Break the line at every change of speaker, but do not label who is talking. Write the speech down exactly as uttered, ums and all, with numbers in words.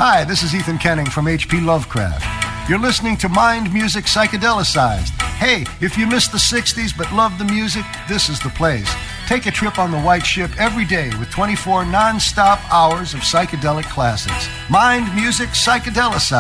Hi, this is Ethan Kenning from H P Lovecraft. You're listening to Mind Music Psychedelicized. Hey, if you missed the sixties but love the music, this is the place. Take a trip on the White Ship every day with twenty-four non-stop hours of psychedelic classics. Mind Music Psychedelicized.